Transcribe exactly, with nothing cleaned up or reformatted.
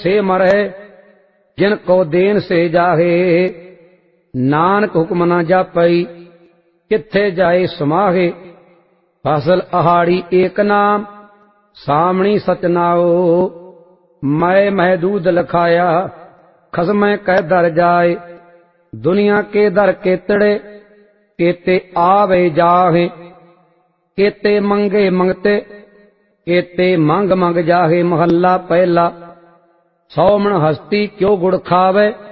से मरहे जिनको देन से जाहे। नानक हुक्म न जापई किथे जाए समाहे। फसल आहाड़ी एक नाम सामणी सचनाओ। मैं मह दूध लखाया खसमै कह दर जाए। दुनिया के दर केतड़े केते आवे जाहे। केते मंगे मंगते केते मंग मंग जाहे। महला पहला सौ मन हस्ती क्यों गुड़ खावे।